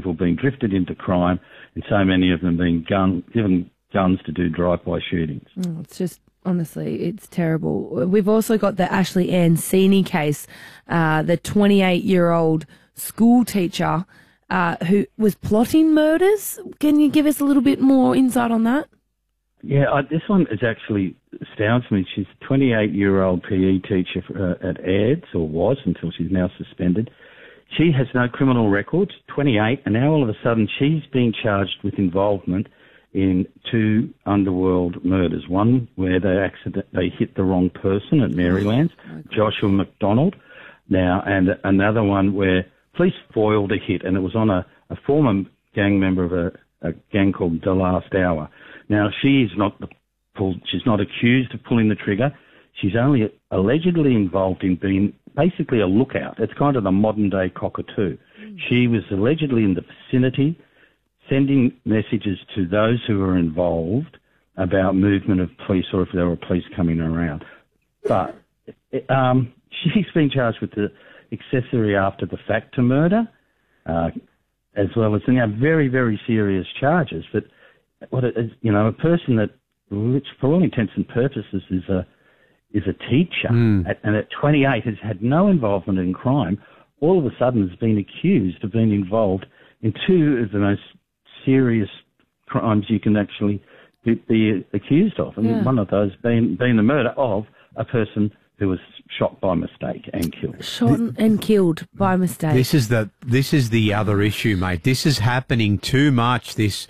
people being drifted into crime and so many of them being given guns to do drive-by shootings. It's just, honestly, it's terrible. We've also got the Ashley Ann Seeney case, the 28-year-old school teacher who was plotting murders. Can you give us a little bit more insight on that? Yeah, this one is actually astounds me. She's a 28-year-old PE teacher at ADS, or was until she's now suspended. She has no criminal records, 28, and now all of a sudden she's being charged with involvement in 2 underworld murders. One where they hit the wrong person at Maryland, Joshua McDonald. Now, and another one where police foiled a hit, and it was on a former gang member of a gang called The Last Hour. Now, she's not accused of pulling the trigger. She's only allegedly involved in being basically a lookout. It's kind of the modern-day cockatoo. She was allegedly in the vicinity, sending messages to those who were involved about movement of police or if there were police coming around. But she's been charged with the accessory after the fact to murder, as well as very, very serious charges. But what it is, a person which for all intents and purposes is a teacher, and at 28 has had no involvement in crime, all of a sudden has been accused of being involved in 2 of the most serious crimes you can actually be accused of. And one of those being the murder of a person who was shot by mistake and killed. Shot and killed by mistake. This is the other issue, mate. This is happening too much. This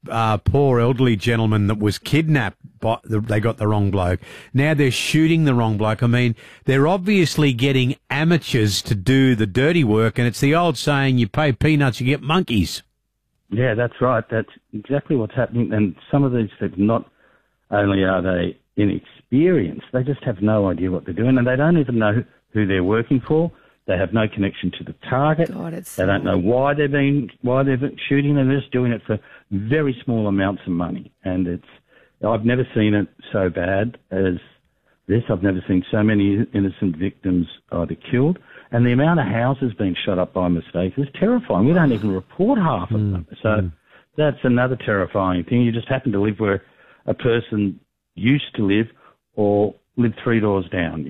poor elderly gentleman that was kidnapped, they got the wrong bloke. Now they're shooting the wrong bloke. I mean, they're obviously getting amateurs to do the dirty work, and it's the old saying, you pay peanuts, you get monkeys. Yeah, that's right. That's exactly what's happening. And some of these things, not only are they inexperienced, they just have no idea what they're doing, and they don't even know who they're working for. They have no connection to the target. They don't know why they're shooting. They're just doing it for very small amounts of money. And I've never seen it so bad as this. I've never seen so many innocent victims either killed. And the amount of houses being shot up by mistake is terrifying. We don't even report half of them. So that's another terrifying thing. You just happen to live where a person used to live or lived 3 doors down.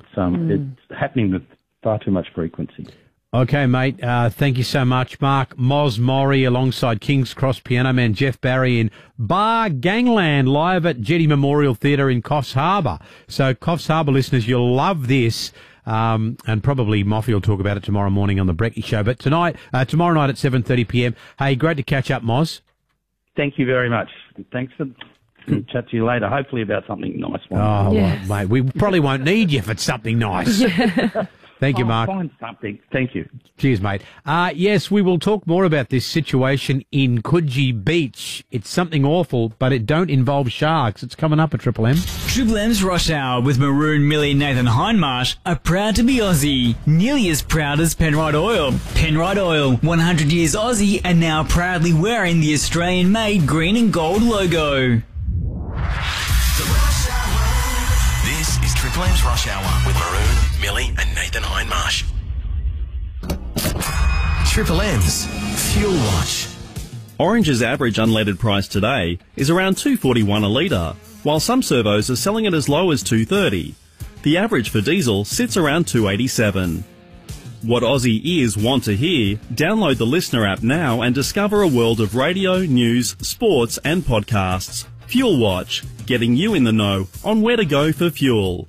It's happening with far too much frequency. Okay, mate. Thank you so much, Mark. Moz Maury alongside King's Cross piano man Jeff Barry in Bar Gangland live at Jetty Memorial Theatre in Coffs Harbour. So Coffs Harbour listeners, you'll love this. And probably Moffy will talk about it tomorrow morning on the Brecky Show. But tomorrow night at 7:30 p.m. Hey, great to catch up, Moz. Thank you very much. Thanks for chat to you later, hopefully about something nice. Oh, yes. Well, mate, we probably won't need you if it's something nice. Thank you, Mark. Find something. Thank you. Cheers, mate. Yes, we will talk more about this situation in Coogee Beach. It's something awful, but it don't involve sharks. It's coming up at Triple M. Triple M's Rush Hour with Maroon, Millie, Nathan Hindmarsh are proud to be Aussie. Nearly as proud as Penrite Oil. Penrite Oil, 100 years Aussie and now proudly wearing the Australian-made green and gold logo. This is Triple M's Rush Hour with Maroon, Millie and Nathan Hindmarsh. Triple M's Fuel Watch. Orange's average unleaded price today is around $2.41 a litre, while some servos are selling it as low as $2.30. The average for diesel sits around $2.87. What Aussie ears want to hear? Download the Listener app now and discover a world of radio, news, sports and podcasts. Fuel Watch, getting you in the know on where to go for fuel.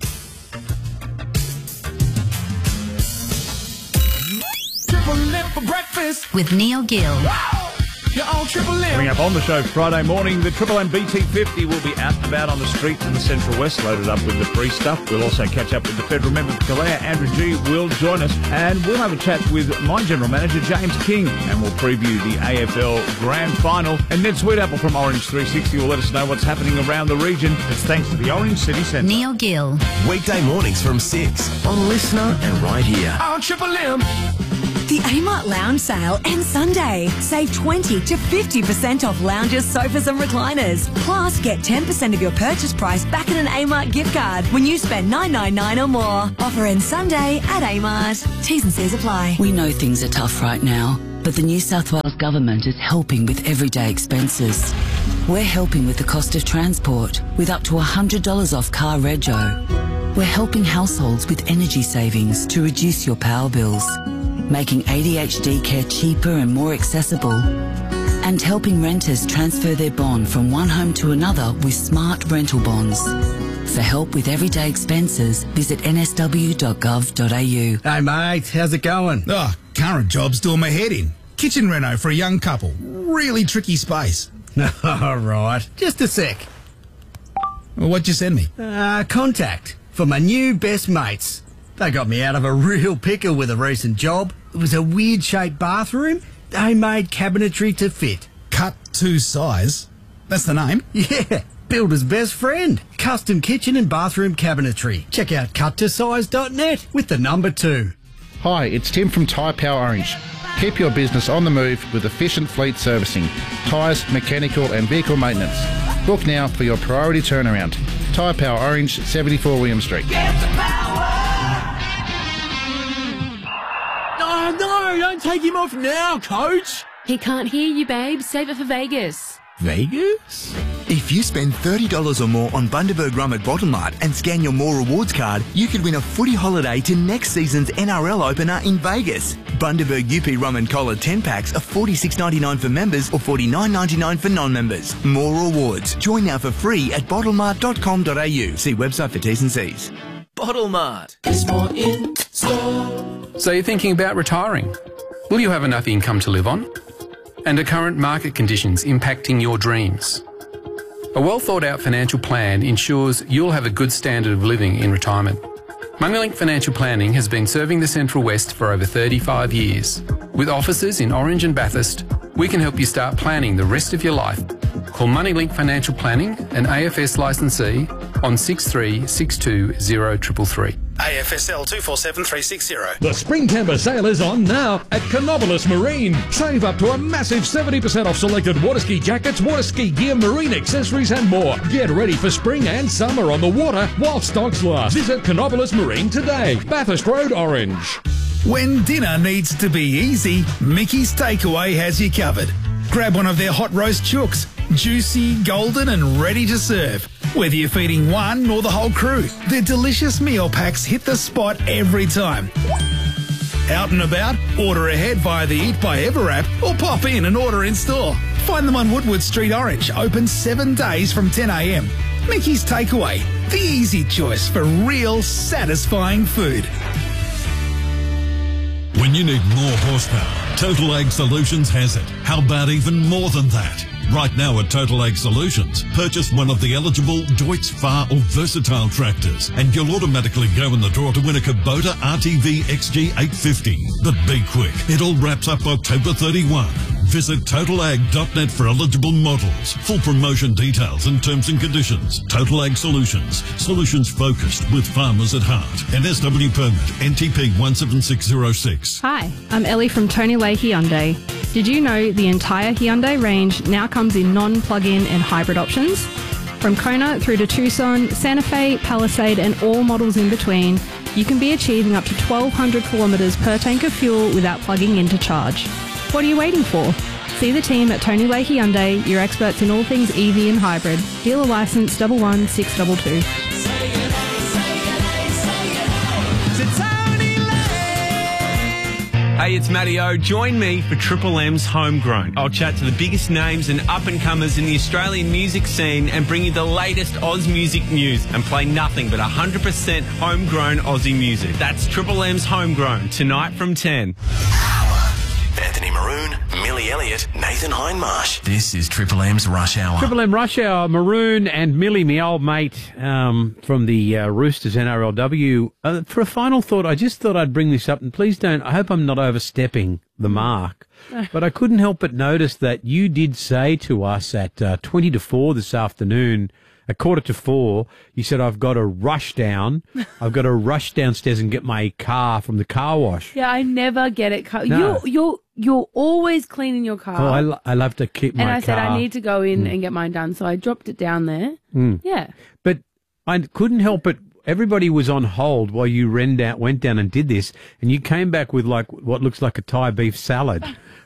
Triple M for breakfast with Neil Gill. Wow. You're on Triple M. Coming up on the show Friday morning, the Triple M BT50 will be out and about on the streets in the Central West, loaded up with the free stuff. We'll also catch up with the federal member for Kalea. Andrew G will join us, and we'll have a chat with Mine General Manager James King, and we'll preview the AFL Grand Final. And Ned Sweetapple from Orange 360 will let us know what's happening around the region. It's thanks to the Orange City Centre. Neil Gill. Weekday mornings from 6 on Listener and right here on Triple M. The Amart Lounge Sale ends Sunday. Save 20 to 50% off lounges, sofas and recliners. Plus, get 10% of your purchase price back in an Amart gift card when you spend $9.99 or more. Offer ends Sunday at Amart. T's and C's apply. We know things are tough right now, But the New South Wales Government is helping with everyday expenses. We're helping with the cost of transport, with up to $100 off car rego. We're helping households with energy savings to reduce your power bills, making ADHD care cheaper and more accessible, and helping renters transfer their bond from one home to another with smart rental bonds. For help with everyday expenses, visit nsw.gov.au. Hey mate, how's it going? Oh, current job's doing my head in. Kitchen reno for a young couple. Really tricky space. All right, just a sec. Well, what'd you send me? Contact for my new best mates. They got me out of a real pickle with a recent job. It was a weird-shaped bathroom. They made cabinetry to fit. Cut to size? That's the name? Yeah, builder's best friend. Custom kitchen and bathroom cabinetry. Check out cuttosize.net with the number 2. Hi, it's Tim from Tyre Power Orange. Keep your business on the move with efficient fleet servicing, tyres, mechanical and vehicle maintenance. Book now for your priority turnaround. Tyre Power Orange, 74 William Street. Oh, no, don't take him off now, coach. He can't hear you, babe. Save it for Vegas. Vegas? If you spend $30 or more on Bundaberg rum at Bottle Mart and scan your More Rewards card, you could win a footy holiday to next season's NRL opener in Vegas. Bundaberg UP rum and cola 10 packs are $46.99 for members or $49.99 for non-members. More Rewards. Join now for free at bottlemart.com.au. See website for T's and C's. Bottle Mart. It's more in store. So you're thinking about retiring? Will you have enough income to live on? And are current market conditions impacting your dreams? A well thought out financial plan ensures you'll have a good standard of living in retirement. Moneylink Financial Planning has been serving the Central West for over 35 years. With offices in Orange and Bathurst, we can help you start planning the rest of your life. Call Moneylink Financial Planning, an AFS licensee, on 6362 0333. AFSL 247360. The Spring Camper sale is on now at Canobolas Marine. Save up to a massive 70% off selected water ski jackets, water ski gear, marine accessories and more. Get ready for spring and summer on the water while stocks last. Visit Canobolas Marine today. Bathurst Road, Orange. When dinner needs to be easy, Mickey's Takeaway has you covered. Grab one of their hot roast chooks, juicy, golden and ready to serve. Whether you're feeding one or the whole crew, their delicious meal packs hit the spot every time. Out and about? Order ahead via the Eat by Ever app or pop in and order in store. Find them on Woodward Street, Orange, open 7 days from 10 a.m. Mickey's Takeaway, the easy choice for real satisfying food. When you need more horsepower, Total Ag Solutions has it. How about even more than that? Right now at Total Ag Solutions, purchase one of the eligible Deutz, Far or Versatile tractors and you'll automatically go in the draw to win a Kubota RTV XG 850. But be quick, it all wraps up October 31. Visit totalag.net for eligible models. Full promotion details and terms and conditions. Total Ag Solutions. Solutions focused with farmers at heart. NSW permit NTP 17606. Hi, I'm Ellie from Tony Leahy Hyundai. Did you know the entire Hyundai range now comes in non-plug-in and hybrid options? From Kona through to Tucson, Santa Fe, Palisade and all models in between, you can be achieving up to 1,200 kilometres per tank of fuel without plugging in to charge. What are you waiting for? See the team at Tony Leahy Hyundai, your experts in all things EV and hybrid. Dealer licence 11622. Hey, it's Matty O. Join me for Triple M's Homegrown. I'll chat to the biggest names and up-and-comers in the Australian music scene and bring you the latest Oz music news and play nothing but 100% homegrown Aussie music. That's Triple M's Homegrown, tonight from 10. Anthony Maroon, Millie Elliott, Nathan Hindmarsh. This is Triple M's Rush Hour. Triple M Rush Hour, Maroon and Millie, my old mate from the Roosters NRLW. For a final thought, I just thought I'd bring this up, and please don't, I hope I'm not overstepping the mark, but I couldn't help but notice that you did say to us at 20 to 4 this afternoon, at 3:45, you said, I've got to rush down. I've got to rush downstairs and get my car from the car wash. Yeah, I never get it. No. You're always cleaning your car. Oh, I love to keep my car. And I said, I need to go in and get mine done. So I dropped it down there. Yeah. But I couldn't help it. Everybody was on hold while you went down and did this, and you came back with like what looks like a Thai beef salad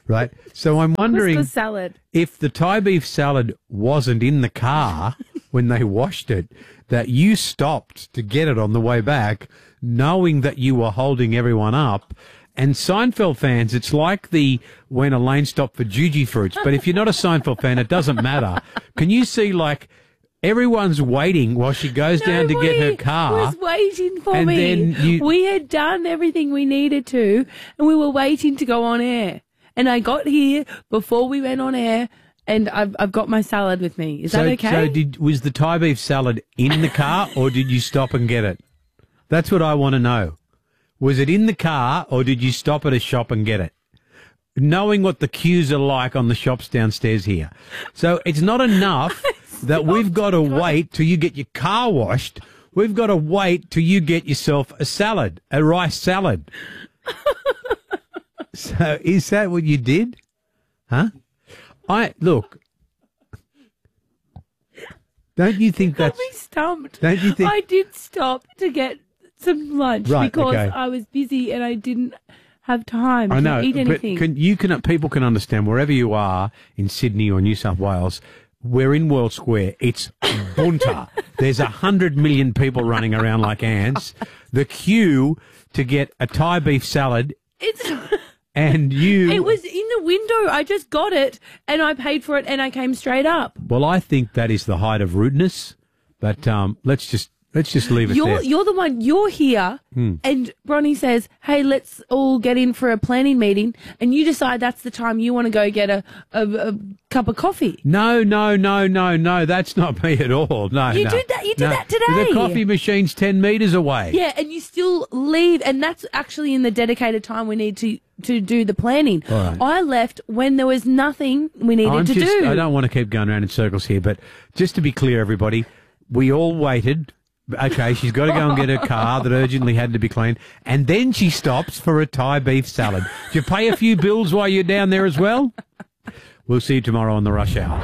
right? So I'm wondering Couscous salad. if the Thai beef salad wasn't in the car when they washed it, that you stopped to get it on the way back, knowing that you were holding everyone up. And Seinfeld fans, it's like when Elaine stopped for Juji Fruits. But if you're not a Seinfeld fan, it doesn't matter. Can you see, like, everyone's waiting while she goes down to get her car? Was waiting for and me. Then We had done everything we needed to, and we were waiting to go on air. And I got here before we went on air, and I've got my salad with me. Is that okay? So was the Thai beef salad in the car, or did you stop and get it? That's what I want to know. Was it in the car, or did you stop at a shop and get it? Knowing what the queues are like on the shops downstairs here. So it's not enough that we've got to wait till you get your car washed. We've got to wait till you get yourself a salad, a rice salad. So is that what you did? Huh? Look. Don't you think that's... Got me stumped. Don't you think... I did stop to get some lunch because I was busy and I didn't have time to eat anything. People can understand wherever you are in Sydney or New South Wales, we're in World Square. It's bunter. There's 100 million people running around like ants. The queue to get a Thai beef salad. And it was in the window. I just got it and I paid for it and I came straight up. Well, I think that is the height of rudeness. But let's just leave it there. You're the one. You're here, and Bronny says, "Hey, let's all get in for a planning meeting," and you decide that's the time you want to go get a cup of coffee. No, that's not me at all. No, you did that. You did that today. The coffee machine's 10 metres away. Yeah, and you still leave, and that's actually in the dedicated time we need to do the planning. Right. I left when there was nothing we needed to do. I don't want to keep going around in circles here, but just to be clear, everybody, we all waited. Okay, she's got to go and get her car that urgently had to be cleaned, and then she stops for a Thai beef salad. Do you pay a few bills while you're down there as well? We'll see you tomorrow on the Rush Hour.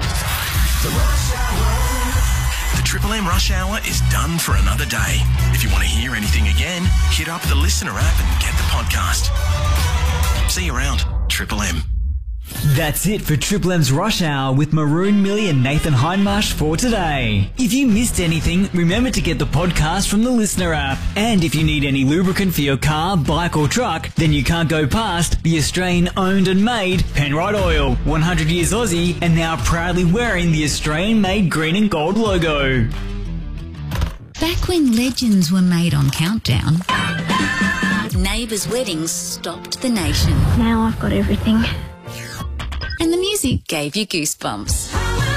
The Triple M Rush Hour is done for another day. If you want to hear anything again, hit up the Listener app and get the podcast. See you around, Triple M. That's it for Triple M's Rush Hour with Maroon, Millie and Nathan Hindmarsh for today. If you missed anything, remember to get the podcast from the Listener app. And if you need any lubricant for your car, bike or truck, then you can't go past the Australian owned and made Penrite Oil. 100 years Aussie and now proudly wearing the Australian made green and gold logo. Back when legends were made on Countdown, neighbours' weddings stopped the nation. Now I've got everything. And the music gave you goosebumps.